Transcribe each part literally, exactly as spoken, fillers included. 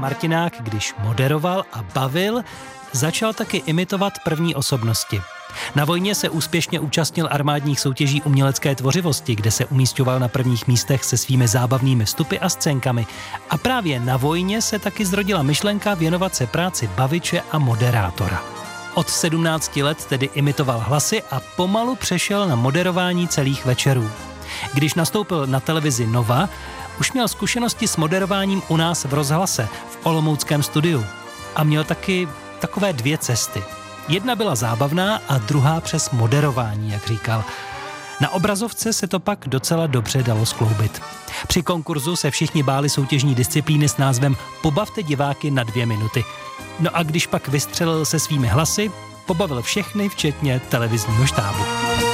Martinák, když moderoval a bavil, začal taky imitovat první osobnosti. Na vojně se úspěšně účastnil armádních soutěží umělecké tvořivosti, kde se umísťoval na prvních místech se svými zábavnými vstupy a scénkami. A právě na vojně se taky zrodila myšlenka věnovat se práci baviče a moderátora. Od sedmnácti let tedy imitoval hlasy a pomalu přešel na moderování celých večerů. Když nastoupil na televizi Nova, už měl zkušenosti s moderováním u nás v rozhlase v olomouckém studiu. A měl taky takové dvě cesty. Jedna byla zábavná a druhá přes moderování, jak říkal. Na obrazovce se to pak docela dobře dalo skloubit. Při konkurzu se všichni báli soutěžní disciplíny s názvem Pobavte diváky na dvě minuty. No a když pak vystřelil se svými hlasy, pobavil všechny, včetně televizního štábu.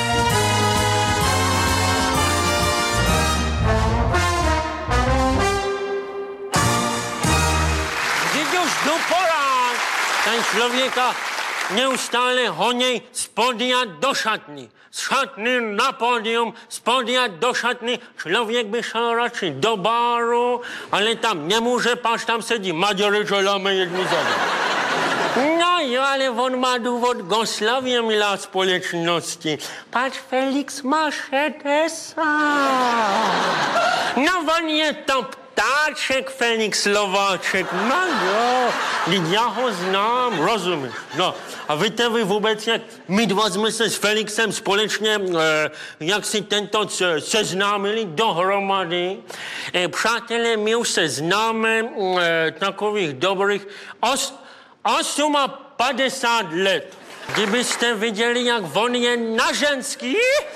Ten člověka neustále honěj z podia do šatny. Z šatny na pódium, z podia do šatny. Člověk by šel radši do baru, ale tam nemůže, pač tam sedí Maďary, čo láme jednu za No jo, ale on má důvod k oslavě, milá společnosti. Pač Felix má šedesát. No on je to ptáček, Felix Slováček. No jo, teď já ho znám, rozumíš? No a víte vy vůbec, jak my dva jsme se s Felixem společně, eh, jak si tento seznámili dohromady. Eh, přátelé, my už se známe eh, takových dobrých os, osm a padesát let. Kdybyste viděli, jak on je na ženský,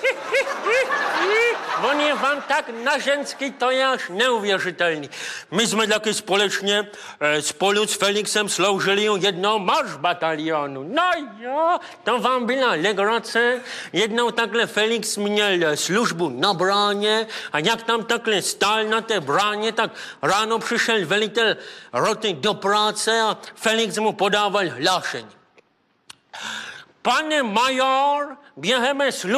on je vám tak na ženský, to je až neuvěřitelný. My jsme taky společně eh, spolu s Felixem sloužili u jednoho maršbatalionu. No jo, to vám byla legrace. Jednou takhle Felix měl službu na bráně a jak tam takhle stál na té bráně, tak ráno přišel velitel roty do práce a Felix mu podával hlášení. Pane major, během služby